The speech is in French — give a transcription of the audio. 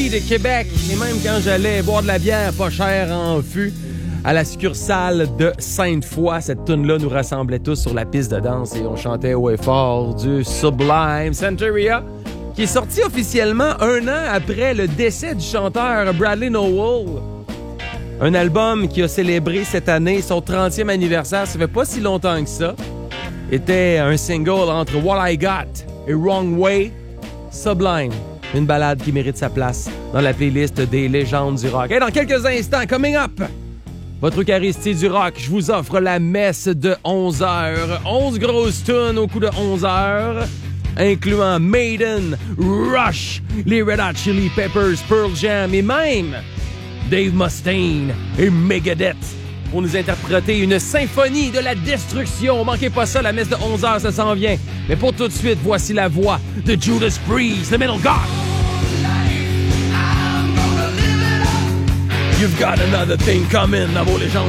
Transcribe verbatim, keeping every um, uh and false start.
de Québec. Et même quand j'allais boire de la bière pas chère en fût à la succursale de Sainte-Foy, cette tune-là nous rassemblait tous sur la piste de danse et on chantait haut et fort du Sublime Centuria, qui est sorti officiellement un an après le décès du chanteur Bradley Nowell. Un album qui a célébré cette année son trentième anniversaire, ça fait pas si longtemps que ça. Était un single entre What I Got et Wrong Way. Sublime, une ballade qui mérite sa place dans la playlist des légendes du rock. Et dans quelques instants, coming up, votre Eucharistie du rock, je vous offre la messe de onze heures. onze grosses tunes au coup de onze heures, incluant Maiden, Rush, les Red Hot Chili Peppers, Pearl Jam et même Dave Mustaine et Megadeth pour nous interpréter une symphonie de la destruction. Manquez pas ça, la messe de onze heures, ça s'en vient. Mais pour tout de suite, voici la voix de Judas Priest, le Metal God. You've got another thing coming, à vos légendes.